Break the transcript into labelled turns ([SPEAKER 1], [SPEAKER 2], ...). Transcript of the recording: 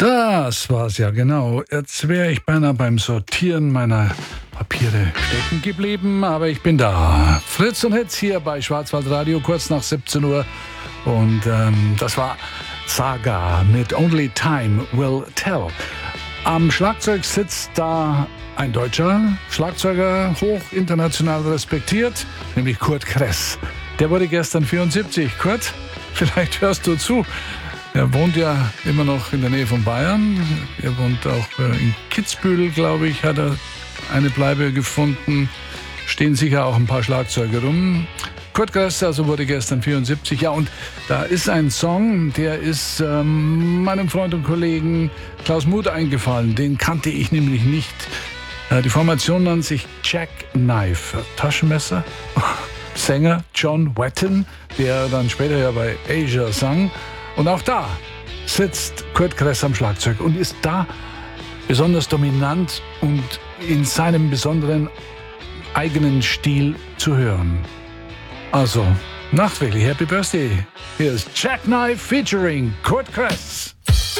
[SPEAKER 1] Das war's ja, genau. Jetzt wäre ich beinahe beim Sortieren meiner Papiere stecken geblieben, aber ich bin da. Fritz und Hitz hier bei Schwarzwaldradio, kurz nach 17 Uhr. Und das war Saga mit Only Time Will Tell. Am Schlagzeug sitzt da ein deutscher Schlagzeuger, hoch international respektiert, nämlich Kurt Kress. Der wurde gestern 74. Kurt, vielleicht hörst du zu. Er wohnt ja immer noch in der Nähe von Bayern. Er wohnt auch in Kitzbühel, glaube ich, hat er eine Bleibe gefunden. Stehen sicher auch ein paar Schlagzeuge rum. Kurt Kress also wurde gestern 74. Ja, und da ist ein Song, der ist meinem Freund und Kollegen Klaus Muth eingefallen. Den kannte ich nämlich nicht. Die Formation nennt sich Jackknife. Taschenmesser. Sänger John Wetton, der dann später ja bei Asia sang. Und auch da sitzt Kurt Kress am Schlagzeug und ist da besonders dominant und in seinem besonderen eigenen Stil zu hören. Also, nachträglich Happy Birthday. Hier ist Jackknife featuring Kurt Kress.